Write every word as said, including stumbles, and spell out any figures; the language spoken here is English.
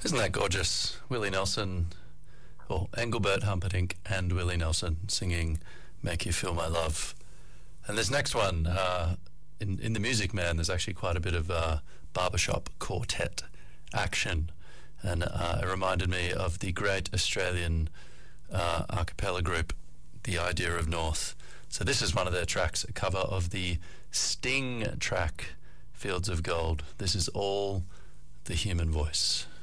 Isn't that gorgeous? Willie Nelson, or Engelbert Humperdinck and Willie Nelson singing Make You Feel My Love. And this next one, uh, in, in The Music Man, there's actually quite a bit of uh, barbershop quartet action. And uh, it reminded me of the great Australian uh, a cappella group, The Idea of North. So this is one of their tracks, a cover of the Sting track, Fields of Gold. This is all the human voice.